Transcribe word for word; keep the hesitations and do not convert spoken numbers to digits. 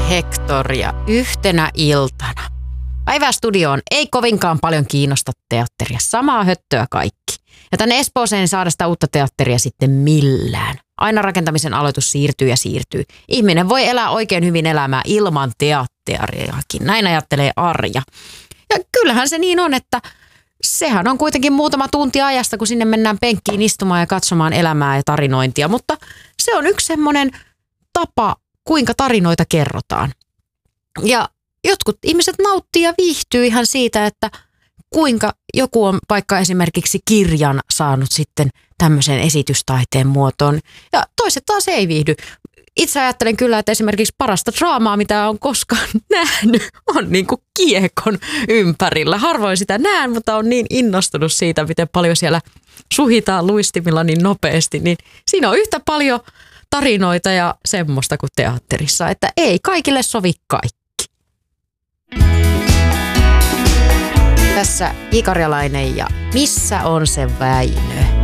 Hector ja yhtenä iltana. Päivästudioon ei kovinkaan paljon kiinnosta teatteria. Samaa höttöä kaikki. Ja tänne Espooseen ei saada sitä uutta teatteria sitten millään. Aina rakentamisen aloitus siirtyy ja siirtyy. Ihminen voi elää oikein hyvin elämää ilman teatteriakin. Näin ajattelee Arja. Ja kyllähän se niin on, että sehän on kuitenkin muutama tunti ajasta, kun sinne mennään penkkiin istumaan ja katsomaan elämää ja tarinointia. Mutta se on yksi semmoinen tapa, kuinka tarinoita kerrotaan. Ja jotkut ihmiset nauttii ja viihtyy ihan siitä, että kuinka joku on vaikka esimerkiksi kirjan saanut sitten tämmöisen esitystaiteen muotoon. Ja toiset taas ei viihdy. Itse ajattelen kyllä, että esimerkiksi parasta draamaa, mitä on koskaan nähnyt, on niin kuin kiekon ympärillä. Harvoin sitä näen, mutta on niin innostunut siitä, miten paljon siellä suhitaan luistimilla niin nopeasti. Niin siinä on yhtä paljon tarinoita ja semmoista kuin teatterissa, että ei kaikille sovi kaikki. Tässä Ikarjalainen ja Missä on se Väinö?